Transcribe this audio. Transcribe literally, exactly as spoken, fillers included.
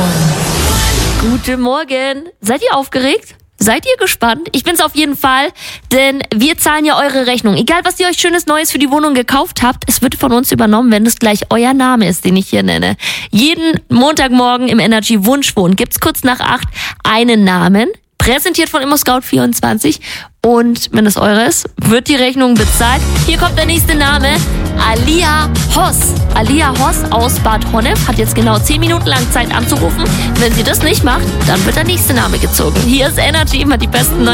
Guten Morgen. Seid ihr aufgeregt? Seid ihr gespannt? Ich bin's auf jeden Fall, denn wir zahlen ja eure Rechnung. Egal, was ihr euch schönes Neues für die Wohnung gekauft habt, es wird von uns übernommen, wenn es gleich euer Name ist, den ich hier nenne. Jeden Montagmorgen im Energy Wunschwohn gibt's kurz nach acht einen Namen, präsentiert von ImmoScout vierundzwanzig. Und wenn es eure ist, wird die Rechnung bezahlt. Hier kommt der nächste Name, Alia Hoss. Alia Hoss aus Bad Honnef hat jetzt genau zehn Minuten lang Zeit anzurufen. Wenn sie das nicht macht, dann wird der nächste Name gezogen. Hier ist Energy, immer die besten neuen